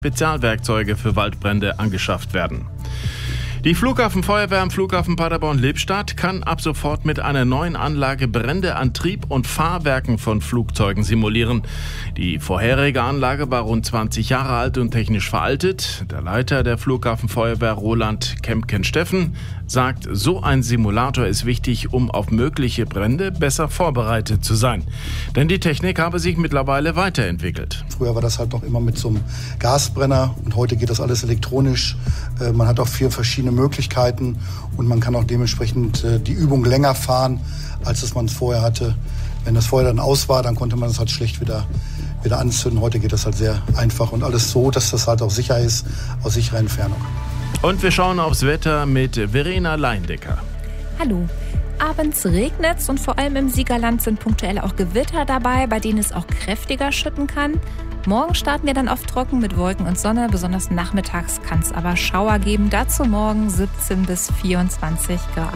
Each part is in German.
Spezialwerkzeuge für Waldbrände angeschafft werden. Die Flughafenfeuerwehr am Flughafen Paderborn-Lippstadt kann ab sofort mit einer neuen Anlage Brände an Trieb- und Fahrwerken von Flugzeugen simulieren. Die vorherige Anlage war rund 20 Jahre alt und technisch veraltet. Der Leiter der Flughafenfeuerwehr, Roland Kempken-Steffen, sagt, so ein Simulator ist wichtig, um auf mögliche Brände besser vorbereitet zu sein. Denn die Technik habe sich mittlerweile weiterentwickelt. Früher war das halt noch immer mit so einem Gasbrenner und heute geht das alles elektronisch. Man hat auch 4 verschiedene Möglichkeiten und man kann auch dementsprechend die Übung länger fahren, als es man vorher hatte. Wenn das Feuer dann aus war, dann konnte man es halt schlecht wieder anzünden. Heute geht das halt sehr einfach und alles so, dass das halt auch sicher ist, aus sicherer Entfernung. Und wir schauen aufs Wetter mit Verena Leindecker. Hallo. Abends regnet's und vor allem im Siegerland sind punktuell auch Gewitter dabei, bei denen es auch kräftiger schütten kann. Morgen starten wir dann oft trocken mit Wolken und Sonne. Besonders nachmittags kann es aber Schauer geben. Dazu morgen 17 bis 24 Grad.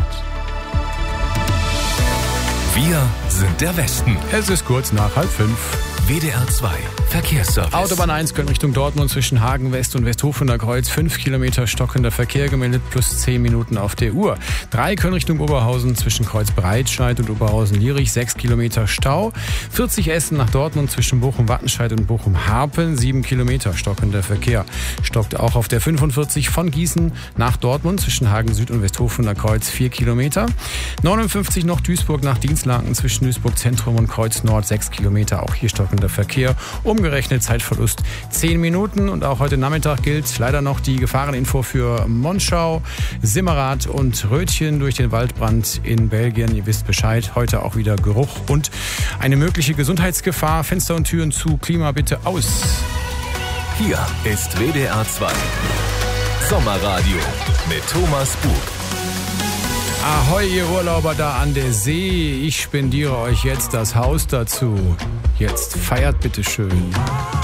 Wir sind der Westen. Es ist kurz nach 4:30. WDR 2 Verkehrsservice. Autobahn 1 Köln Richtung Dortmund zwischen Hagen West und Westhofener Kreuz. 5 Kilometer stockender Verkehr gemeldet, plus 10 Minuten auf der Uhr. 3 Köln Richtung Oberhausen zwischen Kreuz Breitscheid und Oberhausen-Lierich. 6 Kilometer Stau. 40 Essen nach Dortmund zwischen Bochum-Wattenscheid und Bochum-Harpen. 7 Kilometer stockender Verkehr. Stockt auch auf der 45 von Gießen nach Dortmund zwischen Hagen Süd und Westhofener Kreuz. 4 Kilometer. 59 noch Duisburg nach Dienstlaken zwischen Duisburg Zentrum und Kreuz Nord. 6 Kilometer. Auch hier stockender Verkehr. Umgerechnet Zeitverlust 10 Minuten. Und auch heute Nachmittag gilt leider noch die Gefahreninfo für Monschau, Simmerath und Rötchen durch den Waldbrand in Belgien. Ihr wisst Bescheid. Heute auch wieder Geruch und eine mögliche Gesundheitsgefahr. Fenster und Türen zu. Klima bitte aus. Hier ist WDR 2 Sommerradio mit Thomas Bug. Ahoi, ihr Urlauber da an der See. Ich spendiere euch jetzt das Haus dazu. Jetzt feiert bitte schön.